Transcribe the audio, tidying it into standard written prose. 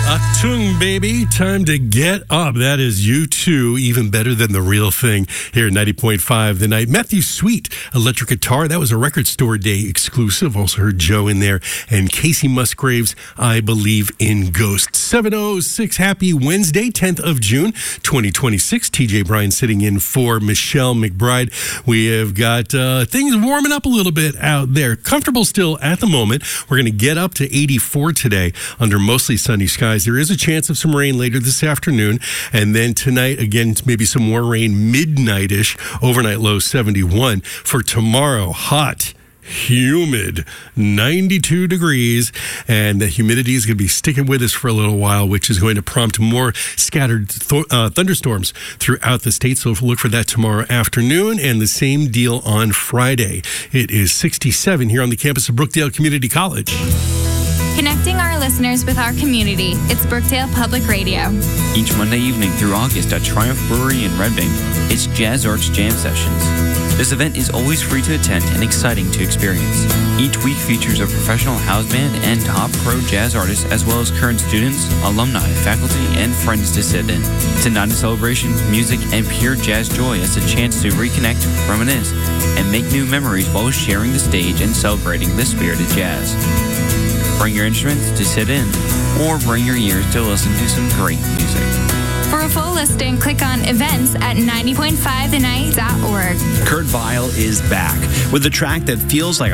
Achtung, baby. Time to get up. That is U2, even better than the real thing here at 90.5 The Night. Matthew Sweet, electric guitar. That was a Record Store Day exclusive. Also heard Joe in there. And Casey Musgraves, I Believe in Ghosts. 7:06. Happy Wednesday, 10th of June, 2026. TJ Bryan sitting in for Michelle McBride. We have got things warming up a little bit out there. Comfortable still at the moment. We're going to get up to 84 today under mostly sunny skies. There is a chance of some rain later this afternoon. And then tonight, again, maybe some more rain midnight-ish. Overnight low 71. For tomorrow, hot, humid, 92 degrees, and the humidity is going to be sticking with us for a little while, which is going to prompt more scattered thunderstorms throughout the state. So look for that tomorrow afternoon, and the same deal on Friday. It is 67 here on the campus of Brookdale Community College. Connecting our listeners with our community, it's Brookdale Public Radio. Each Monday evening through August at Triumph Brewery in Red Bank, it's Jazz Arts Jam Sessions. This event is always free to attend and exciting to experience. Each week features a professional house band and top pro jazz artists, as well as current students, alumni, faculty, and friends to sit in. It's a night of celebration, music, and pure jazz joy as a chance to reconnect, reminisce, and make new memories while sharing the stage and celebrating the spirit of jazz. Bring your instruments to sit in, or bring your ears to listen to some great music. For a full listing, click on events at 90.5thenight.org. Kurt Vile is back with a track that feels like